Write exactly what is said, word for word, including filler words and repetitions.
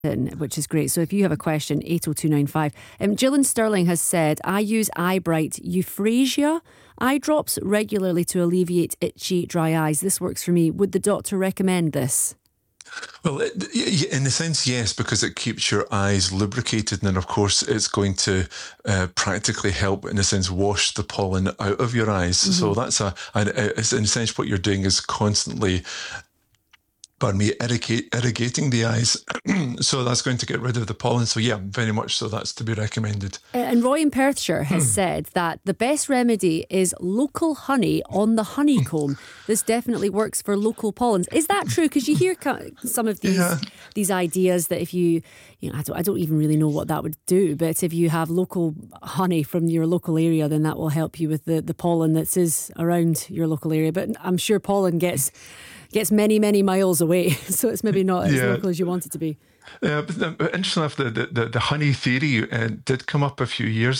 which is great. So if you have a question, eight oh two nine five. Um, Gillian Sterling has said, I use Eyebright Euphrasia eye drops regularly to alleviate itchy, dry eyes. This works for me. Would the doctor recommend this? Well, in a sense, yes, because it keeps your eyes lubricated, and of course it's going to uh, practically help, in a sense, wash the pollen out of your eyes. Mm-hmm. So that's a, a, a, in a sense, what you're doing is constantly, pardon me, irrigate, irrigating the eyes. So that's going to get rid of the pollen. So yeah, very much so, that's to be recommended. And Roy in Perthshire has said that the best remedy is local honey on the honeycomb. This definitely works for local pollens. Is that true? Because you hear some of these yeah. these ideas that if you, you know, I don't, I don't even really know what that would do, but if you have local honey from your local area, then that will help you with the, the pollen that is around your local area. But I'm sure pollen gets... gets many, many miles away, so it's maybe not as yeah. local as you want it to be. Uh, but, but interesting enough, the, the, the honey theory uh, did come up a few years